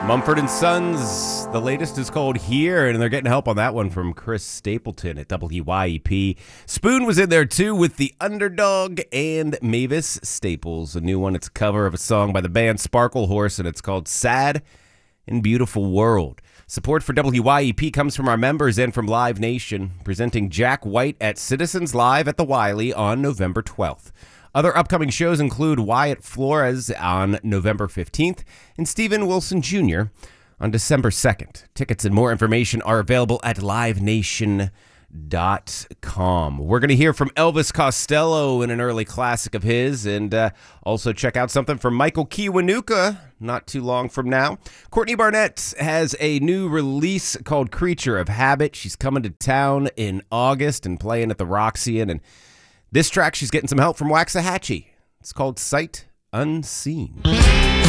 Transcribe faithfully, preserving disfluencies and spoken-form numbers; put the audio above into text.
Mumford and Sons, the latest is called Here, and they're getting help on that one from Chris Stapleton at W Y E P. Spoon was in there too with The Underdog and Mavis Staples, a new one. It's a cover of a song by the band Sparkle Horse, and it's called Sad and Beautiful World. Support for W Y E P comes from our members and from Live Nation, presenting Jack White at Citizens Live at the Wiley on November twelfth. Other upcoming shows include Wyatt Flores on November fifteenth and Steven Wilson Junior on December second. Tickets and more information are available at live nation dot com. We're going to hear from Elvis Costello in an early classic of his, and uh, also check out something from Michael Kiwanuka not too long from now. Courtney Barnett has a new release called Creature of Habit. She's coming to town in August and playing at the Roxy, and this track, she's getting some help from Waxahachie. It's called Sight Unseen.